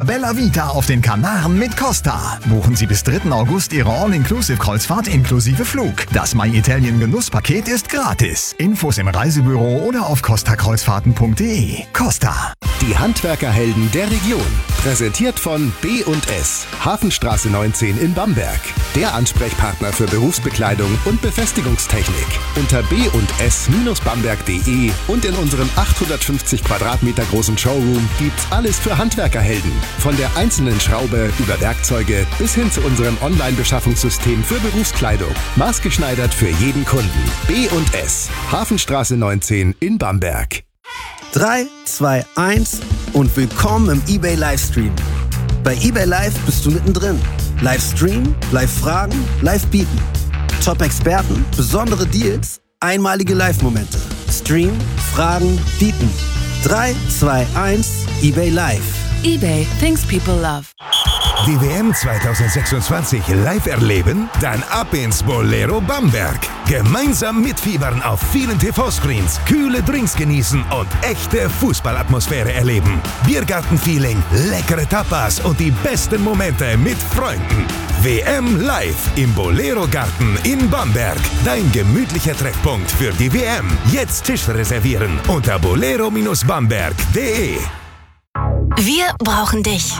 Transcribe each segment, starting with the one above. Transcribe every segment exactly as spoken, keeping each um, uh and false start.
Bella Vita auf den Kanaren mit Costa. Buchen Sie bis dritten August Ihre All-Inclusive-Kreuzfahrt inklusive Flug. Das My Italien Genusspaket ist gratis. Infos im Reisebüro oder auf costa kreuzfahrten punkt de. Costa. Die Handwerkerhelden der Region. Präsentiert von B und S. Hafenstraße neunzehn in Bamberg. Der Ansprechpartner für Berufsbekleidung und Befestigungstechnik. Unter b und s bamberg punkt de und in unserem achthundertfünfzig Quadratmeter großen Showroom gibt's alles für Handwerkerhelden. Von der einzelnen Schraube über Werkzeuge bis hin zu unserem Online-Beschaffungssystem für Berufskleidung. Maßgeschneidert für jeden Kunden. B und S. Hafenstraße neunzehn in Bamberg. drei, zwei, eins und willkommen im eBay Livestream. Bei eBay Live bist du mittendrin. Livestream, Live-Fragen, Live-Bieten. Top-Experten, besondere Deals, einmalige Live-Momente. Stream, Fragen, Bieten. drei, zwei, eins, eBay Live. eBay, things people love. Die W M zwanzig sechsundzwanzig live erleben? Dann ab ins Bolero Bamberg. Gemeinsam mitfiebern auf vielen T V-Screens, kühle Drinks genießen und echte Fußballatmosphäre erleben. Biergarten-Feeling, leckere Tapas und die besten Momente mit Freunden. W M live im Bolero Garten in Bamberg. Dein gemütlicher Treffpunkt für die W M. Jetzt Tisch reservieren unter bolero bamberg punkt de. Wir brauchen dich.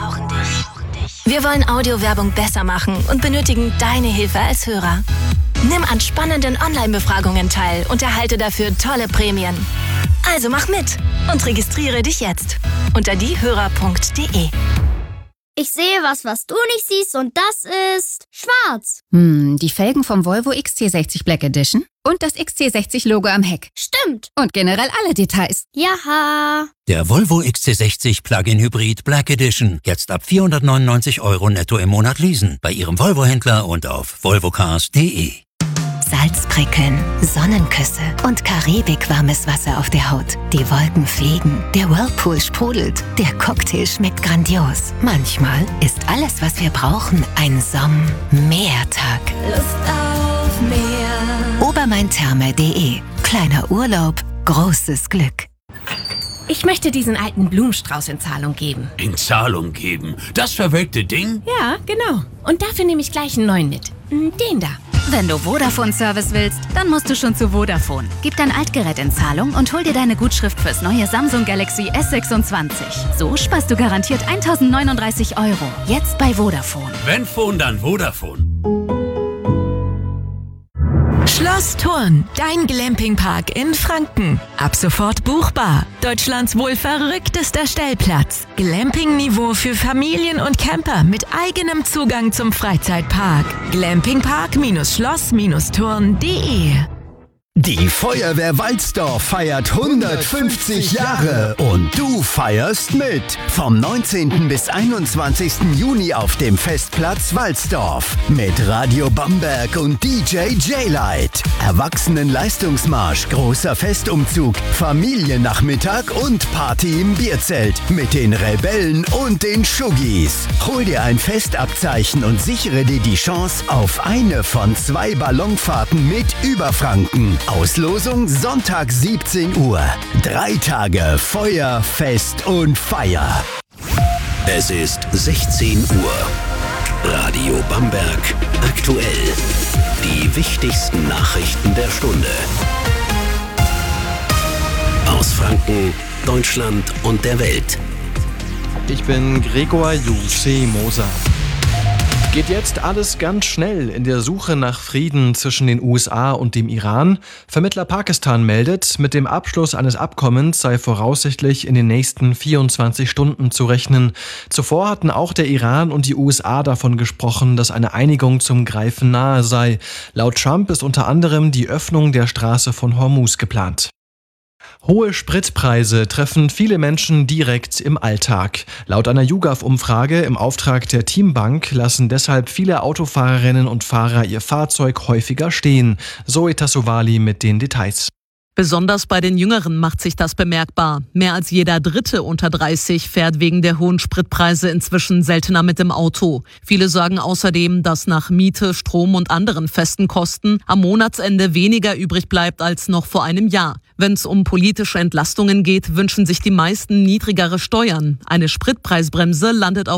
Wir wollen Audiowerbung besser machen und benötigen deine Hilfe als Hörer. Nimm an spannenden Online-Befragungen teil und erhalte dafür tolle Prämien. Also mach mit und registriere dich jetzt unter diehörer punkt de. Ich sehe was, was du nicht siehst, und das ist schwarz. Hm, die Felgen vom Volvo X C sechzig Black Edition und das X C sechzig Logo am Heck. Stimmt. Und generell alle Details. Jaha. Der Volvo X C sechzig Plug-in Hybrid Black Edition. Jetzt ab vierhundertneunundneunzig Euro netto im Monat leasen. Bei Ihrem Volvo-Händler und auf volvocars punkt de. Salzprickeln, Sonnenküsse und karibikwarmes Wasser auf der Haut. Die Wolken fliegen, der Whirlpool sprudelt, der Cocktail schmeckt grandios. Manchmal ist alles, was wir brauchen, ein Somm-Meertag. Lust auf Meer. obermaintherme punkt de. Kleiner Urlaub, großes Glück. Ich möchte diesen alten Blumenstrauß in Zahlung geben. In Zahlung geben? Das verwelkte Ding? Ja, genau. Und dafür nehme ich gleich einen neuen mit. Den da. Wenn du Vodafone-Service willst, dann musst du schon zu Vodafone. Gib dein Altgerät in Zahlung und hol dir deine Gutschrift fürs neue Samsung Galaxy S sechsundzwanzig. So sparst du garantiert eintausendneununddreißig Euro. Jetzt bei Vodafone. Wenn Phone, dann Vodafone. Schloss Thurn, dein Glampingpark in Franken. Ab sofort buchbar. Deutschlands wohl verrücktester Stellplatz. Glamping-Niveau für Familien und Camper mit eigenem Zugang zum Freizeitpark. glampingpark Schloss Thurn punkt de. Die Feuerwehr Walsdorf feiert hundertfünfzig Jahre und du feierst mit. Vom neunzehnten bis einundzwanzigsten Juni auf dem Festplatz Walsdorf mit Radio Bamberg und D J J-Light. Erwachsenen-Leistungsmarsch, großer Festumzug, Familiennachmittag und Party im Bierzelt mit den Rebellen und den Schuggis. Hol dir ein Festabzeichen und sichere dir die Chance auf eine von zwei Ballonfahrten mit Überfranken. Auslosung Sonntag siebzehn Uhr. Drei Tage Feuer, Fest und Feier. Es ist sechzehn Uhr. Radio Bamberg aktuell. Die wichtigsten Nachrichten der Stunde. Aus Franken, Deutschland und der Welt. Ich bin Gregor Jusche Moser. Geht jetzt alles ganz schnell in der Suche nach Frieden zwischen den U S A und dem Iran? Vermittler Pakistan meldet, mit dem Abschluss eines Abkommens sei voraussichtlich in den nächsten vierundzwanzig Stunden zu rechnen. Zuvor hatten auch der Iran und die U S A davon gesprochen, dass eine Einigung zum Greifen nahe sei. Laut Trump ist unter anderem die Öffnung der Straße von Hormuz geplant. Hohe Spritpreise treffen viele Menschen direkt im Alltag. Laut einer YouGov-Umfrage im Auftrag der Teambank lassen deshalb viele Autofahrerinnen und Fahrer ihr Fahrzeug häufiger stehen. Zoe Tassovali mit den Details. Besonders bei den Jüngeren macht sich das bemerkbar. Mehr als jeder Dritte unter dreißig fährt wegen der hohen Spritpreise inzwischen seltener mit dem Auto. Viele sagen außerdem, dass nach Miete, Strom und anderen festen Kosten am Monatsende weniger übrig bleibt als noch vor einem Jahr. Wenn es um politische Entlastungen geht, wünschen sich die meisten niedrigere Steuern. Eine Spritpreisbremse landet auf